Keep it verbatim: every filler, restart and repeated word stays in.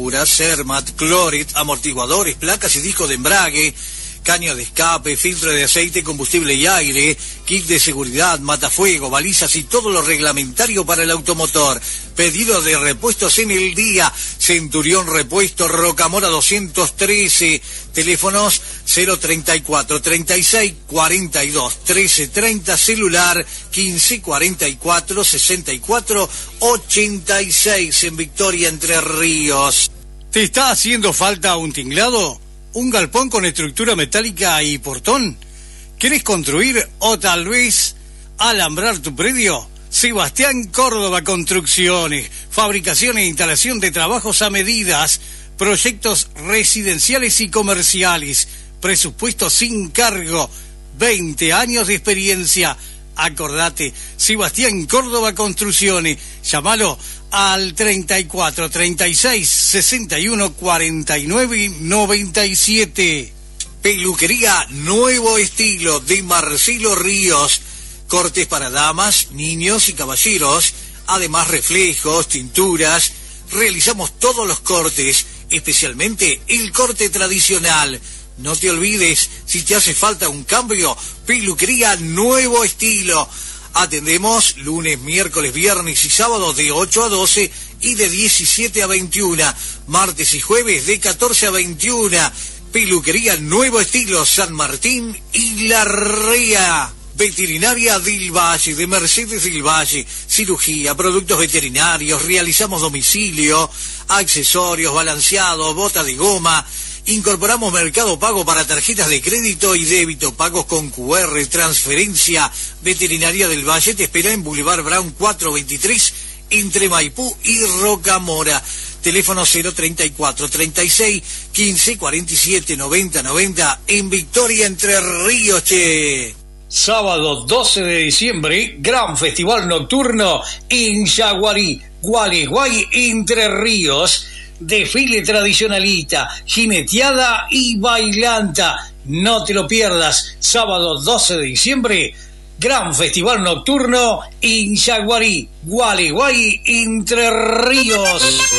pinturas, Cermat, Cloret, amortiguadores, placas y discos de embrague, caño de escape, filtro de aceite, combustible y aire, kit de seguridad, matafuego, balizas y todo lo reglamentario para el automotor. Pedido de repuestos en el día. Centurión Repuesto, Rocamora doscientos trece. Teléfonos cero treinta y cuatro, treinta y seis, cuarenta y dos, trece treinta. Celular quince cuarenta y cuatro, sesenta y cuatro, ochenta y seis en Victoria, Entre Ríos. ¿Te está haciendo falta un tinglado? ¿Un galpón con estructura metálica y portón? ¿Querés construir o tal vez alambrar tu predio? Sebastián Córdoba Construcciones, fabricación e instalación de trabajos a medidas, proyectos residenciales y comerciales, presupuesto sin cargo, veinte años de experiencia. Acordate, Sebastián Córdoba Construcciones, llámalo al treinta y cuatro, treinta y seis, sesenta y uno, cuarenta y nueve, noventa y siete. Peluquería Nuevo Estilo de Marcelo Ríos. Cortes para damas, niños y caballeros. Además, reflejos, tinturas. Realizamos todos los cortes, especialmente el corte tradicional. No te olvides, si te hace falta un cambio, Peluquería Nuevo Estilo. Atendemos lunes, miércoles, viernes y sábados de ocho a doce y de diecisiete a veintiuna. Martes y jueves de catorce a veintiuna. Peluquería Nuevo Estilo, San Martín y La Rea. Veterinaria del Valle, de Mercedes del Valle. Cirugía, productos veterinarios, realizamos domicilio, accesorios, balanceados, bota de goma. Incorporamos Mercado Pago para tarjetas de crédito y débito, pagos con Q R, transferencia. Veterinaria del Valle te espera en Boulevard Brown cuatrocientos veintitrés, entre Maipú y Rocamora. Teléfono cero treinta y cuatro, treinta y seis, quince, cuarenta y siete, noventa, noventa, en Victoria, Entre Ríos, che. Sábado doce de diciembre, gran festival nocturno en Yaguarí, Gualeguay, Entre Ríos. Desfile tradicionalista, jineteada y bailanta. No te lo pierdas. Sábado doce de diciembre, gran festival nocturno en Yaguarí, Gualeguay, Entre Ríos.